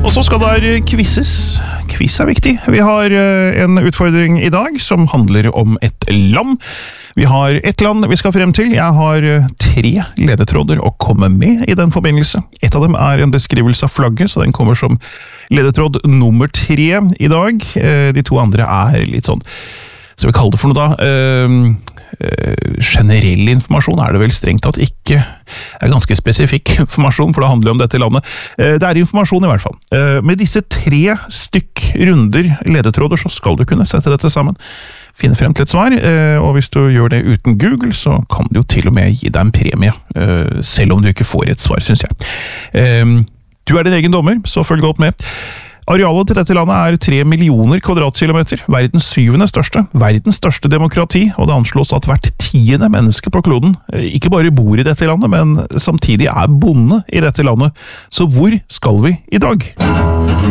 Og så skal det quizzes. Quiz viktig. Vi har en utfordring I dag som handler om et land. Vi har et land vi skal frem til. Jeg har 3 ledetråder å komme med I den forbindelse. Et av dem en beskrivelse av flagget, så den kommer som ledetråd nummer 3 I dag. De 2 andre litt sånn, så vi kaller det for noe da, generell informasjon det vel strengt tatt ikke ganske spesifikk informasjon, for det handler om dette landet. Det informasjon I hvert fall. Med disse 3 stykk runder ledetråder så skal du kunne sette dette sammen, finne frem til et svar, og hvis du gjør det uten Google så kan du jo til og med gi deg en premie, selv om du ikke får et svar, synes jeg. Du din egen dommer, så følg godt med. Arealet til dette landet 3 millioner kvadratkilometer, verdens 7. største, verdens største demokrati, og det anslås at hvert 10. menneske på kloden ikke bare bor I dette landet, men samtidig bonde I dette landet. Så hvor skal vi I dag?